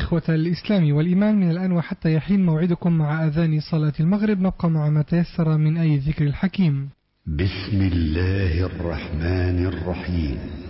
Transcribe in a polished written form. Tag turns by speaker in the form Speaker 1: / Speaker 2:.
Speaker 1: إخوة الإسلام والإيمان، من الآن وحتى يحين موعدكم مع أذان صلاة المغرب، نبقى مع ما تيسر من أي ذكر الحكيم.
Speaker 2: بسم الله الرحمن الرحيم.